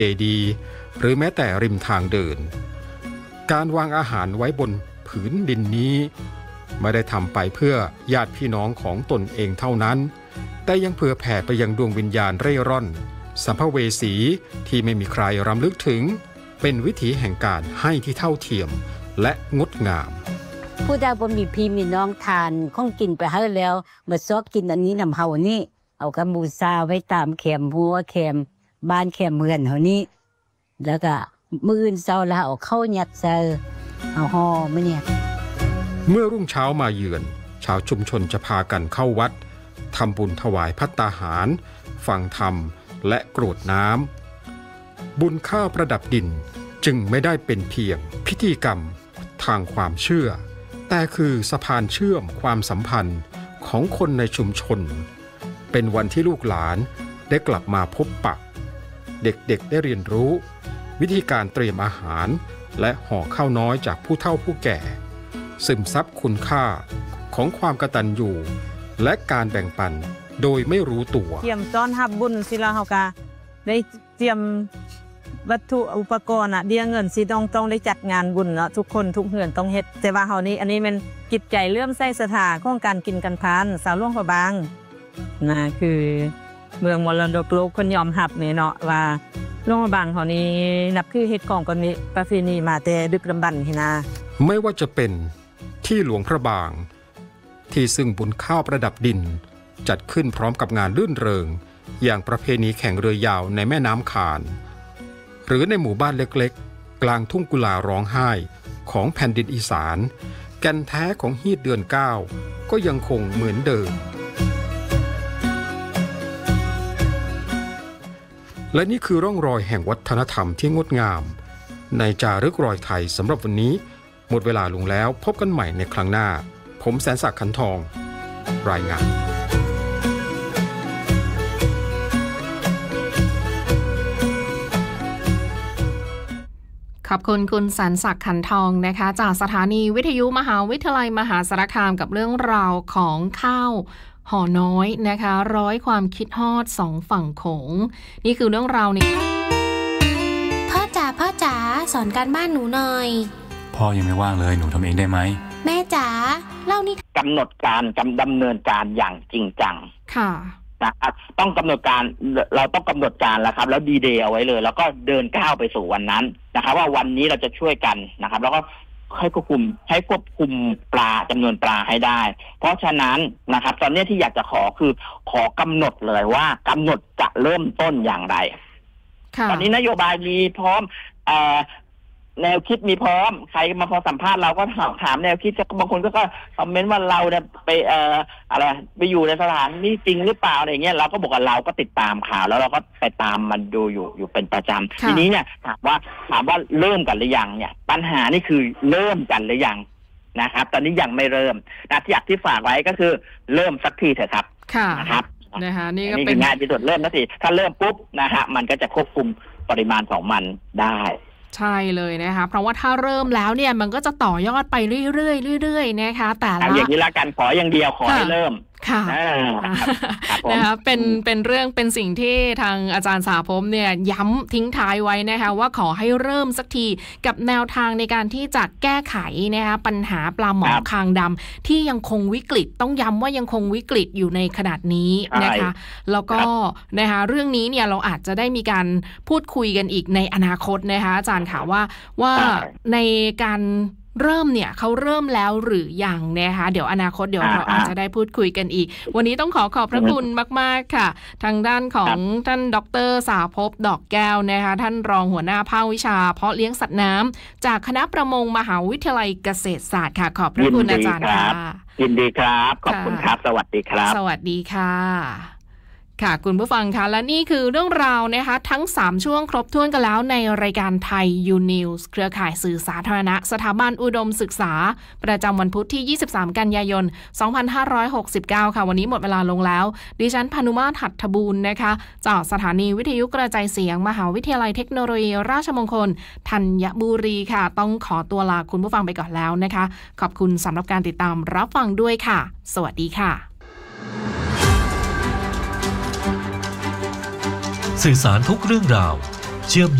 เจดีย์หรือแม้แต่ริมทางเดินการวางอาหารไว้บนผืนดินนี้ไม่ได้ทำไปเพื่อญาติพี่น้องของตนเองเท่านั้นแต่ยังเผื่อแผ่ไปยังดวงวิญญาณเร่ร่อนสัมภเวสีที่ไม่มีใครรำลึกถึงเป็นวิถีแห่งการให้ที่เท่าเทียมและงดงามผู้ใดบ่มีพี่มีน้องทานของกินไปให้แล้วมาซอกกินอันนี้นำเฮานี่เอากำบูชาไว้ตามแคมหัวแคมบ้านแคมเมือนเฮานี่แล้วก็มื้ออื่นเช้าแล้วเอาเข้ายัดใส่เอาห่อมื้อเนี่ยเมื่อรุ่งเช้ามาเยือนชาวชุมชนจะพากันเข้าวัดทำบุญถวายภัตตาหารฟังธรรมและกรวดน้ำบุญข้าวประดับดินจึงไม่ได้เป็นเพียงพิธีกรรมทางความเชื่อแต่คือสะพานเชื่อมความสัมพันธ์ของคนในชุมชนเป็นวันที่ลูกหลานได้กลับมาพบปะเด็กๆได้เรียนรู้วิธีการเตรียมอาหารและห่อข้าวน้อยจากผู้เฒ่าผู้แก่ซึมซับคุณค่าของความกตัญญูและการแบ่งปันโดยไม่รู้ตัวเตรียมต้อนรับบุญสิแล้วเฮาก็ได้เตรียมวัตถุอุปกรณ์เดี๋ยวเงินสิต้องได้จัดงานบุญเนาะทุกคนทุกเฮือนต้องเฮ็ดแต่ว่าเฮานี้อันนี้มันจิตใจเลื่อมใสศรัทธาของการกินกันพานสาวหลวงพระบางนะคือเมืองมรดกโลกคนยอมรับนี่เนาะว่าหลวงพระบางเฮานี้นับคือเฮ็ดของกันมีประเพณีมาแต่ดึกดำบรรพ์นี่นะไม่ว่าจะเป็นที่หลวงพระบางที่ซึ่งบุญข้าวประดับดินจัดขึ้นพร้อมกับงานรื่นเริงอย่างประเพณีแข่งเรือยาวในแม่น้ำขานหรือในหมู่บ้านเล็กๆกลางทุ่งกุลาร้องไห้ของแผ่นดินอีสานแก่นแท้ของฮีทเดือน9ก็ยังคงเหมือนเดิมและนี่คือร่องรอยแห่งวัฒนธรรมที่งดงามในจารึกรอยไทยสำหรับวันนี้หมดเวลาลงแล้วพบกันใหม่ในครั้งหน้าผมแสนศักดิ์ขันทองรายงานขอบคุณคุณแสนศักดิ์ขันทองนะคะจากสถานีวิทยุมหาวิทยาลัยมหาสารคามกับเรื่องราวของข้าวห่อน้อยนะคะร้อยความคิดฮอดสองฝั่งโขงนี่คือเรื่องราวนี้พ่อจ๋าสอนการบ้านหนูหน่อยพ่อยังไม่ว่างเลยหนูทำเองได้ไหมแม่จ๋าเล่านิทานกำหนดการดำเนินการอย่างจริงจังค่ะนะครับต้องกำหนดการเราต้องกำหนดการแล้วครับแล้วดีเดย์เอาไว้เลยแล้วก็เดินก้าวไปสู่วันนั้นนะครับว่าวันนี้เราจะช่วยกันนะครับแล้วก็ให้ควบคุมปลาจำนวนปลาให้ได้เพราะฉะนั้นนะครับตอนนี้ที่อยากจะคือขอกำหนดเลยว่ากำหนดจะเริ่มต้นอย่างไรตอนนี้นโยบายมีพร้อมแนวคิดมีพร้อมใครมาพอสัมภาษณ์เราก็ถามแนวคิดบางคนก็คอมเมนต์ว่าเราเนี่ยไปอะไรไปอยู่ในสถานนี้จริงหรือเปล่าอะไรเงี้ยเราก็บอกว่าเราก็ติดตามข่าวแล้วเราก็ไปตามมันดูอยู่เป็นประจำทีนี้เนี่ยถามว่าเริ่มกันหรือยังเนี่ยปัญหานี่คือเริ่มกันหรือยังนะครับตอนนี้ยังไม่เริ่มนะที่ฝากไว้ก็คือเริ่มสักทีเถอะครับนะครับนะคะนี่ก็เป็นงานที่สุดเริ่มนะสิถ้าเริ่มปุ๊บนะฮะมันก็จะควบคุมปริมาณของมันได้ใช่เลยนะคะเพราะว่าถ้าเริ่มแล้วเนี่ยมันก็จะต่อยอดไปเรื่อยๆนะคะแต่ละอย่างนี้ละกันขออย่างเดียวขอให้เริ่มค่ะนะคะเป็นเรื่องเป็นสิ่งที่ทางอาจารย์สาภพเนี่ยย้ำทิ้งท้ายไว้นะคะว่าขอให้เริ่มสักทีกับแนวทางในการที่จะแก้ไขนะคะปัญหาปลาหมอคางดำที่ยังคงวิกฤตต้องย้ำว่ายังคงวิกฤตอยู่ในขนาดนี้นะคะแล้วก็นะคะเรื่องนี้เนี่ยเราอาจจะได้มีการพูดคุยกันอีกในอนาคตนะคะอาจารย์ค่ะว่าในการเริ่มเนี่ยเขาเริ่มแล้วหรือยังนะคะเดี๋ยวอนาคตเดี๋ยวเราอาจจะได้พูดคุยกันอีกวันนี้ต้องขอบพระคุณมากๆค่ะทางด้านของท่านดร.สาภพดอกแก้วนะคะท่านรองหัวหน้าภาควิชาเพาะเลี้ยงสัตว์น้ำจากคณะประมงมหาวิทยาลัยเกษตรศาสตร์ค่ะขอบพระคุณอาจารย์ค่ะยินดีครับขอบคุณครับสวัสดีครับสวัสดีค่ะค่ะคุณผู้ฟังคะและนี่คือเรื่องราวนะคะทั้ง3ช่วงครบถ้วนกันแล้วในรายการไทยยูนิวส์เครือข่ายสื่อสาธารณะสถาบันอุดมศึกษาประจำวันพุธที่23กันยายน2569ค่ะวันนี้หมดเวลาลงแล้วดิฉันพานุมาตร หัตถบูรณ์นะคะจากสถานีวิทยุกระจายเสียงมหาวิทยาลัยเทคโนโลยีราชมงคลธัญบุรีค่ะต้องขอตัวลาคุณผู้ฟังไปก่อนแล้วนะคะขอบคุณสำหรับการติดตามรับฟังด้วยค่ะสวัสดีค่ะสื่อสารทุกเรื่องราวเชื่อม